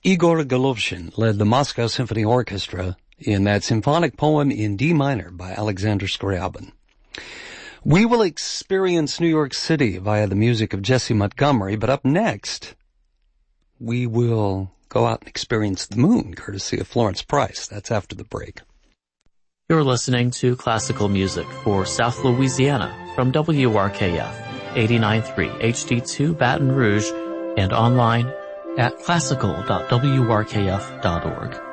Igor Golovshin led the Moscow Symphony Orchestra in that symphonic poem in D minor by Alexander Scriabin. We will experience New York City via the music of Jesse Montgomery, but up next, we will go out and experience the moon, courtesy of Florence Price. That's after the break. You're listening to classical music for South Louisiana from WRKF 89.3 HD2 Baton Rouge and online at classical.wrkf.org.